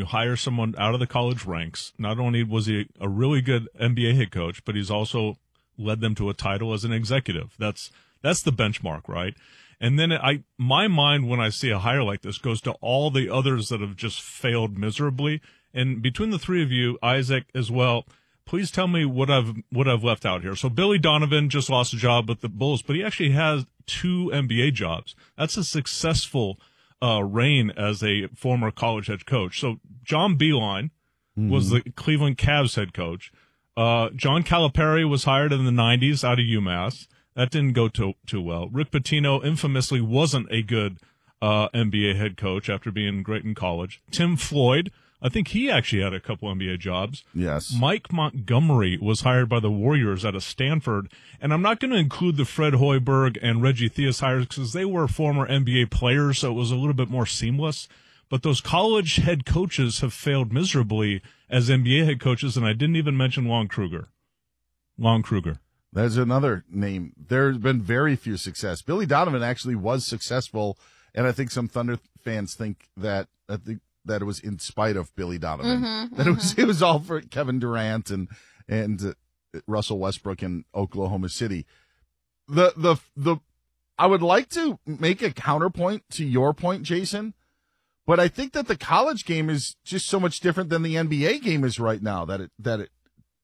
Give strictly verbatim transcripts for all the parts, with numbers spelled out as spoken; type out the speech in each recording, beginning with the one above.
you hire someone out of the college ranks. Not only was he a really good N B A head coach, but he's also led them to a title as an executive. That's that's the benchmark, right? And then I, my mind when I see a hire like this goes to all the others that have just failed miserably. And between the three of you, Isaac as well, please tell me what I've what I've left out here. So Billy Donovan just lost a job with the Bulls, but he actually has two N B A jobs. That's a successful uh, reign as a former college head coach. So John Beilein mm-hmm. was the Cleveland Cavs head coach. Uh, John Calipari was hired in the nineties out of UMass. That didn't go too, too well. Rick Pitino infamously wasn't a good uh, N B A head coach after being great in college. Tim Floyd, I think he actually had a couple N B A jobs. Yes. Mike Montgomery was hired by the Warriors out of Stanford. And I'm not going to include the Fred Hoiberg and Reggie Theus hires because they were former N B A players, so it was a little bit more seamless. But those college head coaches have failed miserably as N B A head coaches, and I didn't even mention Lon Kruger. Lon Kruger. There's another name. There's been very few success. Billy Donovan actually was successful, and I think some Thunder fans think that I think that it was in spite of Billy Donovan. Mm-hmm, that mm-hmm. it was it was all for Kevin Durant and and uh, Russell Westbrook in Oklahoma City. The the the I would like to make a counterpoint to your point, Jason, but I think that the college game is just so much different than the N B A game is right now. That it that it.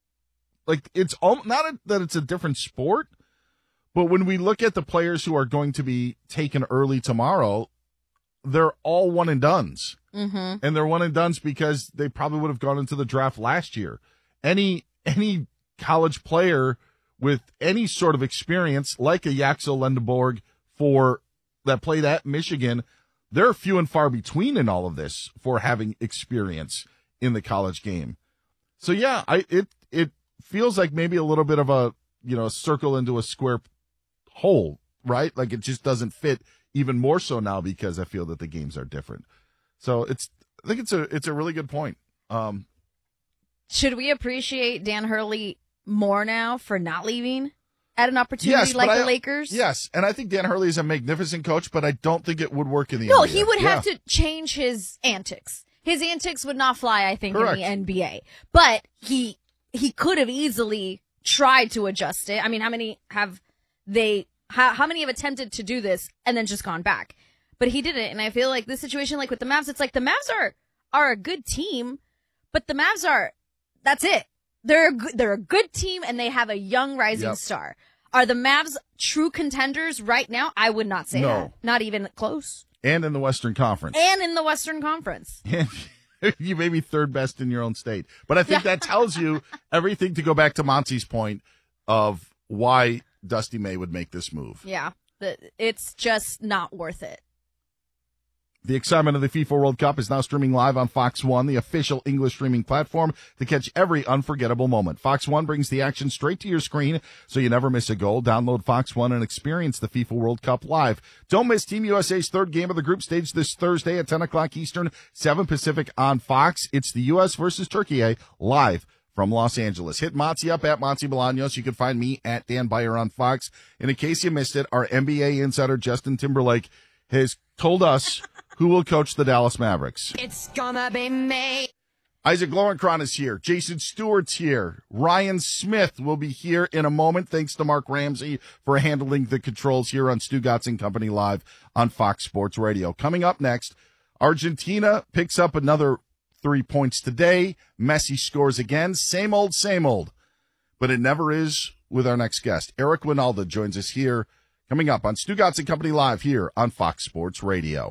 Like, it's all, not a, that it's a different sport, but when we look at the players who are going to be taken early tomorrow, they're all one and dones. Mm-hmm. And they're one and dones because they probably would have gone into the draft last year. Any any college player with any sort of experience, like a Yaxel Lendeborg for that played at Michigan, they're few and far between in all of this for having experience in the college game. So yeah, I it it. feels like maybe a little bit of a, you know, circle into a square hole, right? Like it just doesn't fit even more so now because I feel that the games are different. So it's, I think it's a, it's a really good point. Um, Should we appreciate Dan Hurley more now for not leaving at an opportunity yes, like I, the Lakers? Yes. And I think Dan Hurley is a magnificent coach, but I don't think it would work in the no, N B A. No, he would have yeah. to change his antics. His antics would not fly, I think, Correct. in the N B A. But he, He could have easily tried to adjust it. I mean, how many have they, how, how many have attempted to do this and then just gone back? But he didn't. And I feel like this situation, like with the Mavs, it's like the Mavs are, are a good team, but the Mavs are, that's it. They're a good, they're a good team and they have a young rising Yep. star. Are the Mavs true contenders right now? I would not say No. that. Not even close. And in the Western Conference. And in the Western Conference. You may be third best in your own state. But I think Yeah. that tells you everything to go back to Monty's point of why Dusty May would make this move. Yeah. The, it's just not worth it. The excitement of the FIFA World Cup is now streaming live on Fox One, the official English streaming platform to catch every unforgettable moment. Fox One brings the action straight to your screen so you never miss a goal. Download Fox One and experience the FIFA World Cup live. Don't miss Team U S A's third game of the group stage this Thursday at ten o'clock Eastern, seven Pacific on Fox. It's the U S versus Turkey eh, live from Los Angeles. Hit Monty up at Monty Bolaños. You can find me at Dan Beyer on Fox. And in case you missed it, our N B A insider Justin Timberlake has told us who will coach the Dallas Mavericks. It's gonna be me. Isaac Lowenkron is here. Jason Stewart's here. Ryan Smith will be here in a moment. Thanks to Mark Ramsey for handling the controls here on Stugotz and Company Live on Fox Sports Radio. Coming up next, Argentina picks up another three points today. Messi scores again. Same old, same old. But it never is with our next guest. Eric Winalda joins us here. Coming up on Stugotz and Company Live here on Fox Sports Radio.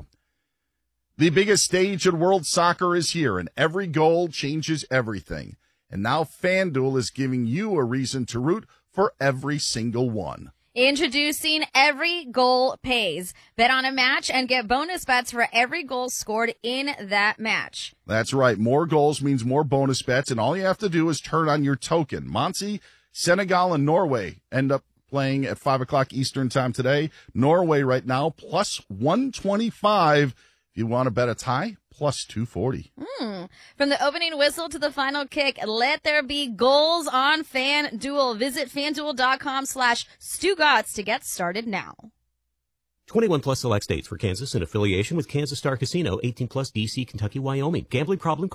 The biggest stage in world soccer is here, and every goal changes everything. And now FanDuel is giving you a reason to root for every single one. Introducing Every Goal Pays. Bet on a match and get bonus bets for every goal scored in that match. That's right. More goals means more bonus bets, and all you have to do is turn on your token. Monty, Senegal, and Norway end up playing at five o'clock Eastern time today. Norway right now, plus one twenty-five. If you want to bet a tie, plus two forty. Mm. From the opening whistle to the final kick, let there be goals on FanDuel. Visit FanDuel.com slash Stugotz to get started now. twenty-one plus select states for Kansas in affiliation with Kansas Star Casino, eighteen plus D C, Kentucky, Wyoming. Gambling problem?